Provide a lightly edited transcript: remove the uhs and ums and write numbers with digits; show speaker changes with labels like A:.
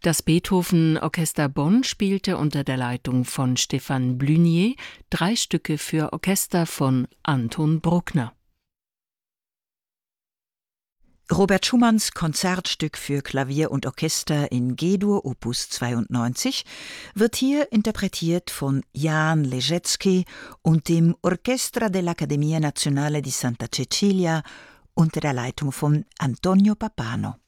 A: Das Beethoven-Orchester Bonn spielte unter der Leitung von Stéphane Blunier 3 Stücke für Orchester von Anton Bruckner.
B: Robert Schumanns Konzertstück für Klavier und Orchester in G-Dur Opus 92 wird hier interpretiert von Jan Ležecký und dem Orchestra dell'Accademia Nazionale di Santa Cecilia unter der Leitung von Antonio Pappano.